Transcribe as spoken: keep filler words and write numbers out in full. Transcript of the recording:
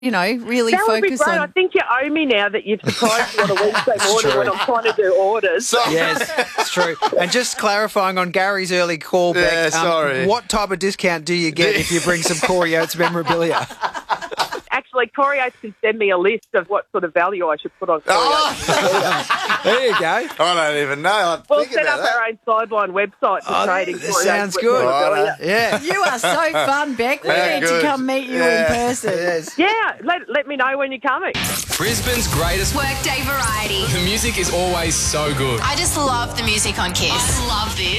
you know, really That would be focus great. I on... think you owe me now that you've surprised me on a Wednesday morning when I'm trying to do orders. So- Yes, it's true. And just clarifying on Gary's early call, Yeah, Beck, um, sorry. what type of discount do you get if you bring some Corey Oates memorabilia? Actually, Corey Oates can send me a list of what sort of value I should put on Corey Oates. Oh, There you go. I don't even know. I'm We'll thinking set about up that. our own sideline website for Oh, trading that Corey sounds Oates good. memorabilia. Yeah. You are so fun, Beck. We Very need good. to come meet you Yeah. in person. Yes. Yeah, let, let me know when you're coming. Brisbane's greatest. Workday variety. The music is always so good. I just love the music on Kiss. I love this.